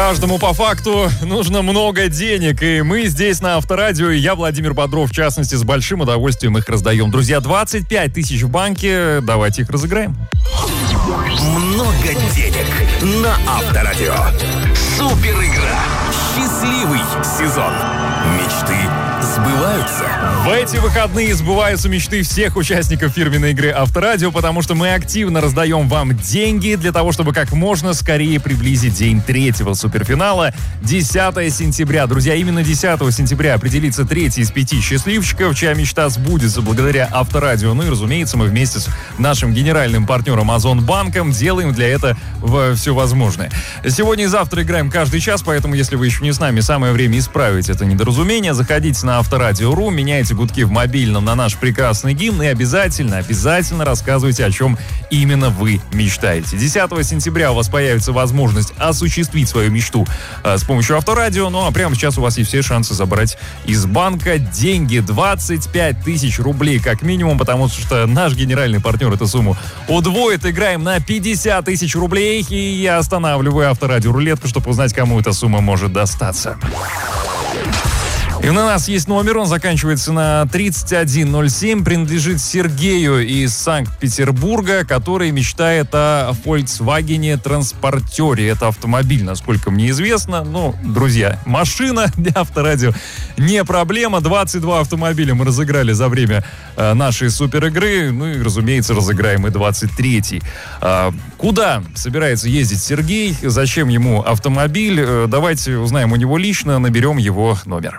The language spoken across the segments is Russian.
Каждому по факту нужно много денег, и мы здесь на Авторадио, и я, Владимир Бодров, в частности, с большим удовольствием их раздаем. Друзья, 25 тысяч в банке, давайте их разыграем. Много денег на Авторадио. Супер игра. Счастливый сезон. Мечты сбываются. В эти выходные сбываются мечты всех участников фирменной игры Авторадио, потому что мы активно раздаем вам деньги для того, чтобы как можно скорее приблизить день третьего суперфинала, 10 сентября. Друзья, именно 10 сентября определится третий из 5 счастливчиков, чья мечта сбудется благодаря Авторадио. Ну и, разумеется, мы вместе с нашим генеральным партнером Озонбанком делаем для этого все возможное. Сегодня и завтра играем каждый час, поэтому, если вы еще не с нами, самое время исправить это недоразумение. Заходите на Авторадио.ру, меняйте гудки в мобильном на наш прекрасный гимн и обязательно рассказывайте, о чем именно вы мечтаете. 10 сентября у вас появится возможность осуществить свою мечту с помощью Авторадио, ну а прямо сейчас у вас есть все шансы забрать из банка деньги, 25 тысяч рублей как минимум, потому что наш генеральный партнер эту сумму удвоит. Играем на 50 тысяч рублей, и я останавливаю Авторадио рулетку, чтобы узнать, кому эта сумма может достаться. И у нас есть номер, он заканчивается на 3107, принадлежит Сергею из Санкт-Петербурга, который мечтает о Volkswagen Транспортере. Это автомобиль, насколько мне известно. Ну, друзья, машина для Авторадио не проблема. 22 автомобиля мы разыграли за время нашей суперигры. Ну и, разумеется, разыграем и 23-й. Куда собирается ездить Сергей? Зачем ему автомобиль? Давайте узнаем у него лично, наберем его номер.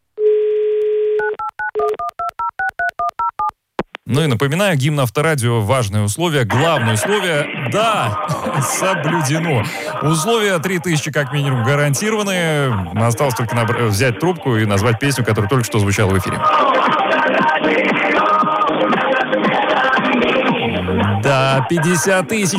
Ну и напоминаю, гимн Авторадио — важное условие, главное условие, да, соблюдено. Условия 3000 как минимум гарантированы. Осталось только взять трубку и назвать песню, которая только что звучала в эфире. Да, 50 тысяч.